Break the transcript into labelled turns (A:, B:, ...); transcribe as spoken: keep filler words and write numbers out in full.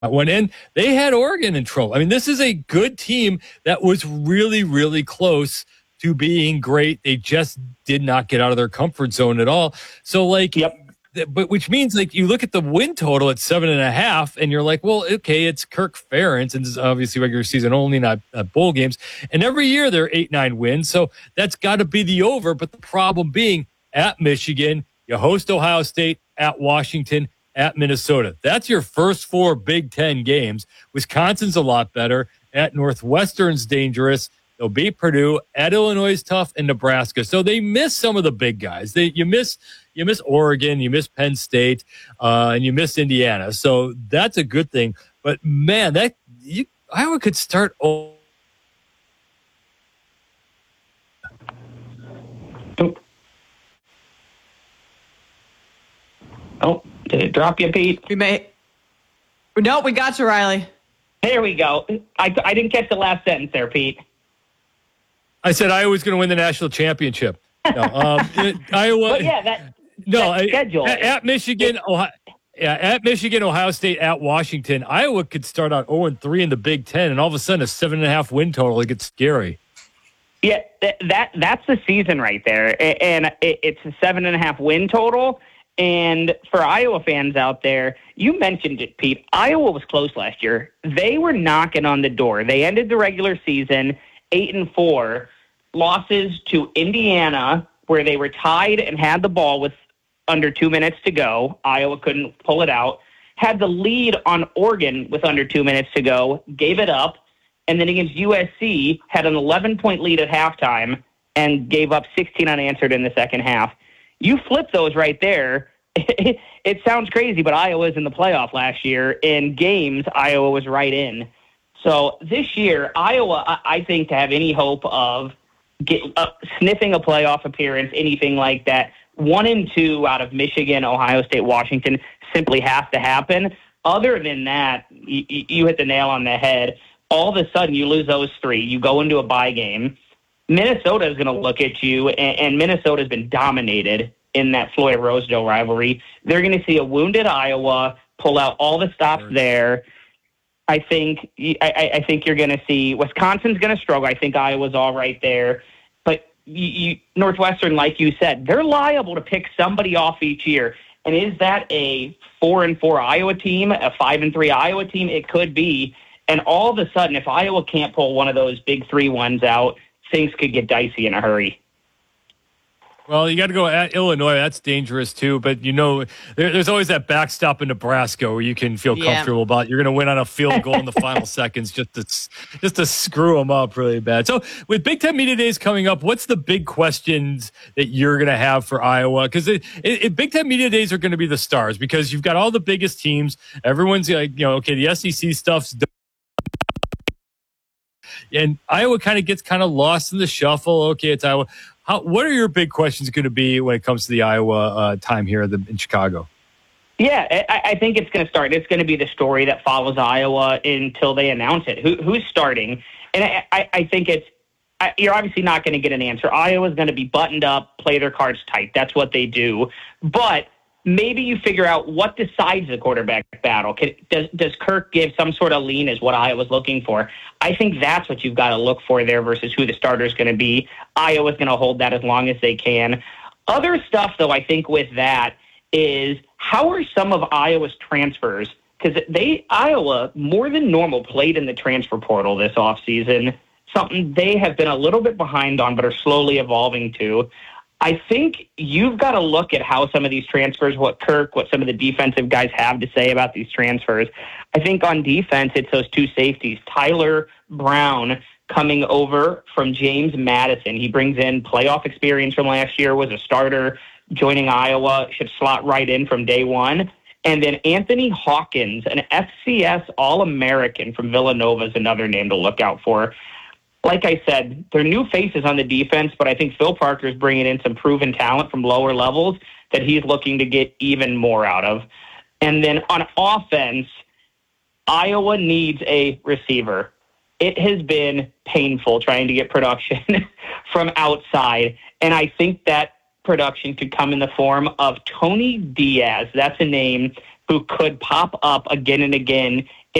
A: One in, they had Oregon in trouble. I mean, this is a good team that was really, really close to being great. They just did not get out of their comfort zone at all. So, like,
B: yep.
A: But which means, like, you look at the win total at seven and a half, and you're like, well, okay, it's Kirk Ferentz, and this is obviously regular season only, not, not bowl games. And every year they're eight, nine wins, so that's got to be the over. But the problem being, at Michigan, you host Ohio State, at Washington, at Minnesota. That's your first four Big Ten games. Wisconsin's a lot better. At Northwestern's dangerous. They'll beat Purdue. At Illinois is tough, and Nebraska. So they miss some of the big guys. They you miss you miss Oregon, you miss Penn State, uh, and you miss Indiana. So that's a good thing. But man, that you, Iowa could start. Oh,
B: oh. Did it drop you, Pete?
C: We may. No, we got you, Riley.
B: There we go. I, I didn't catch the last sentence there, Pete.
A: I said Iowa's going to win the national championship. No, um, it, Iowa.
B: But yeah, that,
A: no,
B: that schedule.
A: At, at Michigan, Ohio, yeah, at Michigan, Ohio State, at Washington, Iowa could start out oh and three in the Big Ten, and all of a sudden a seven and a half win total. It gets scary.
B: Yeah, that that's the season right there, and it's a seven and a half win total. And for Iowa fans out there, you mentioned it, Pete. Iowa was close last year. They were knocking on the door. They ended the regular season eight and four, losses to Indiana, where they were tied and had the ball with under two minutes to go. Iowa couldn't pull it out. Had the lead on Oregon with under two minutes to go, gave it up, and then against U S C had an eleven-point lead at halftime and gave up sixteen unanswered in the second half. You flip those right there. It, it sounds crazy, but Iowa was in the playoff last year. In games, Iowa was right in. So this year, Iowa, I, I think, to have any hope of get, uh, sniffing a playoff appearance, anything like that, one and two out of Michigan, Ohio State, Washington simply has to happen. Other than that, you, you hit the nail on the head. All of a sudden, you lose those three. You go into a bye game. Minnesota is going to look at you, and, and Minnesota has been dominated in that Floyd-Rosedale rivalry. They're going to see a wounded Iowa pull out all the stops there. I think I, I think you're going to see Wisconsin's going to struggle. I think Iowa's all right there. But you, you, Northwestern, like you said, they're liable to pick somebody off each year. And is that a four and four Iowa team, a five and three Iowa team? It could be. And all of a sudden, if Iowa can't pull one of those big three ones out, things could get dicey in a hurry.
A: Well, you got to go at Illinois. That's dangerous too. But you know, there, there's always that backstop in Nebraska where you can feel
C: yeah.
A: comfortable about you're going to win on a field goal in the final seconds, just to just to screw them up really bad. So, with Big Ten Media Days coming up, what's the big questions that you're going to have for Iowa? Because it, it, it, Big Ten Media Days are going to be the stars because you've got all the biggest teams. Everyone's like, you know, okay, the S E C stuff's done. And Iowa kind of gets kind of lost in the shuffle. Okay, it's Iowa. How, what are your big questions going to be when it comes to the Iowa uh, time here in Chicago?
B: Yeah, I, I think it's going to start. It's going to be the story that follows Iowa until they announce it. Who, who's starting? And I, I, I think it's I, you're obviously not going to get an answer. Iowa's going to be buttoned up, play their cards tight. That's what they do. But maybe you figure out what decides the quarterback battle. Can, does does Kirk give some sort of lean is what Iowa's looking for? I think that's what you've got to look for there versus who the starter is going to be. Iowa's going to hold that as long as they can. Other stuff, though, I think with that is how are some of Iowa's transfers? Because they Iowa, more than normal, played in the transfer portal this offseason, something they have been a little bit behind on but are slowly evolving to. I think you've got to look at how some of these transfers, what Kirk, what some of the defensive guys have to say about these transfers. I think on defense, it's those two safeties. Tyler Brown coming over from James Madison. He brings in playoff experience from last year, was a starter, joining Iowa, should slot right in from day one. And then Anthony Hawkins, an F C S All-American from Villanova, is another name to look out for. Like I said, they're new faces on the defense, but I think Phil Parker is bringing in some proven talent from lower levels that he's looking to get even more out of. And then on offense, Iowa needs a receiver. It has been painful trying to get production from outside, and I think that production could come in the form of Tony Diaz. That's a name who could pop up again and again